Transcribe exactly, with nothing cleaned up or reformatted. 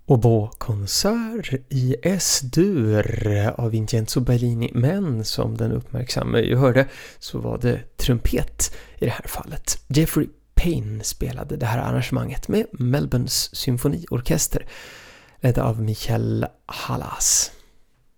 Oboe-konsert i S-dur av Vincenzo Bellini, men som den uppmärksamma ju hörde så var det trumpet i det här fallet. Jeffrey Payne spelade det här arrangemanget med Melbournes symfoniorkester ledd av Michael Hallas.